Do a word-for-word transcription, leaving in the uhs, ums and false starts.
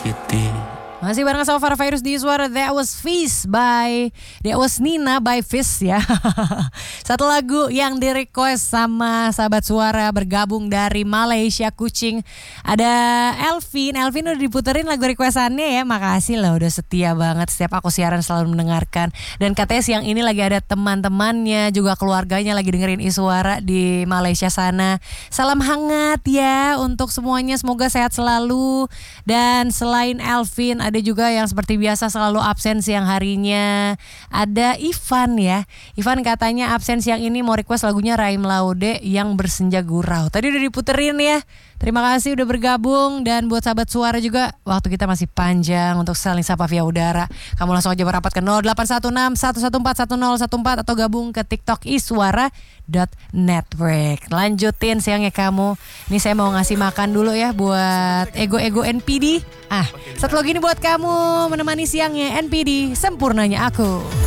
menyakiti. Masih bareng sama Farah Fairuz di Suara. That was Fizz by That was Nina by Fizz ya. Satu lagu yang di request sama sahabat Suara bergabung dari Malaysia, Kuching. Ada Elvin. Elvin udah diputerin lagu requestannya ya. Makasih lah udah setia banget. Setiap aku siaran selalu mendengarkan. Dan katanya siang ini lagi ada teman-temannya juga keluarganya lagi dengerin Iswara di Malaysia sana. Salam hangat ya untuk semuanya. Semoga sehat selalu. Dan selain Elvin ada juga yang seperti biasa selalu absen siang harinya. Ada Ivan ya. Ivan katanya absen siang ini mau request lagunya Raim Laude yang Bersenja Gurau. Tadi udah diputerin ya. Terima kasih udah bergabung. Dan buat sahabat Suara juga, waktu kita masih panjang untuk saling sapa via udara. Kamu langsung aja merapat ke nol delapan satu enam satu satu empat satu nol satu empat atau gabung ke TikTok iswara dot network. Lanjutin siangnya kamu. Ini saya mau ngasih makan dulu ya buat ego-ego N P D. Ah, satu lagi ini buat kamu menemani siangnya N P D, sempurnanya aku.